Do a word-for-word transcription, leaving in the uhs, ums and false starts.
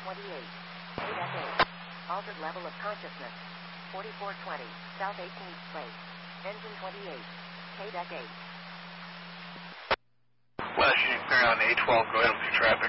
twenty-eight. K D E C eight. Altered level of consciousness. forty-four twenty. South eighteenth Place. Engine twenty-eight. K D E C eight. Last unit clear on A twelve. Go ahead with your traffic.